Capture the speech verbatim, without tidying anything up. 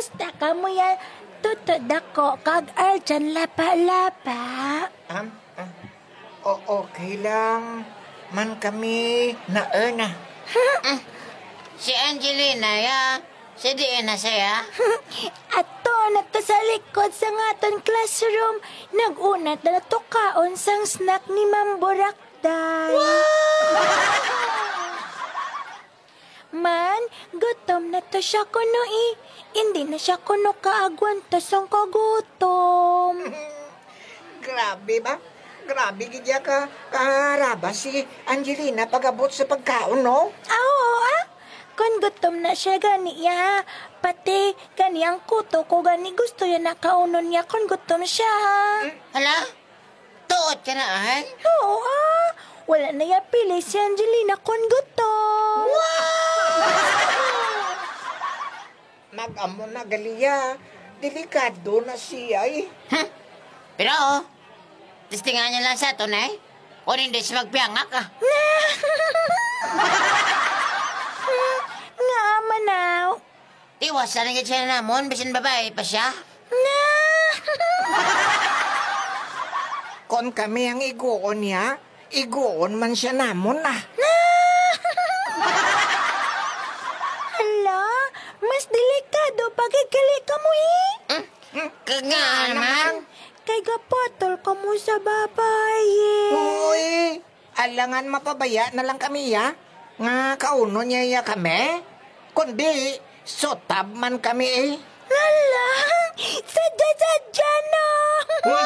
Kamusta ka mo yan? Tutod ako kag Arjan lapa-lapa. Um, um, o okay lang. Man kami na na. Si Angelina, ya. Si diin na siya. Ato na to sa likod sa ngaton classroom. Nag-unat na natukaon sang snack ni Ma'am Borakday. Man, gutom na to siya kuno eh. Hindi na siya kuno kaagwanta sang kagutom. Grabe ba? Grabe gidya ka kaharaba si Angelina pagabot sa pagkaon, no? Oo ah. Kung gutom na siya gani ya. Pati ganiyang kuto ko gani gusto niya nakaunon niya kung gutom siya. Hala? Tuot ka na, ay? Oo ah. Wala na ya pili si Angelina kung gutom. Mag-amo na galiya. Delikado na siya eh. Huh? Pero, oh, testingan niya lang sa ito, nay. Kung hindi siya magpiyangak, ah. Nga manaw. Iwasan na siya namon, bisin babae pa siya. Na. Kon kami ang iguon niya, iguon man siya namon ah. Hala, mas delikado pagigili ka mo eh. Hmm? Kaga naman. Kay gapatol ka mo sa babae. Uy, alangan mapabaya na lang kami ya. Nga kauno niya ya kami. Kundi, sotab man kami eh. Hala, sadya-sadya na.